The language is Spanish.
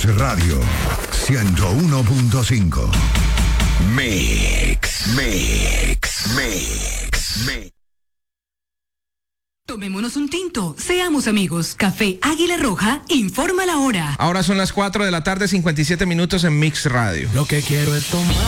Radio 101.5. Mix. Tomémonos un tinto, seamos amigos. Café Águila Roja informa la hora. Ahora son las 4 de la tarde, 57 minutos en Mix Radio. Lo que quiero es tomar.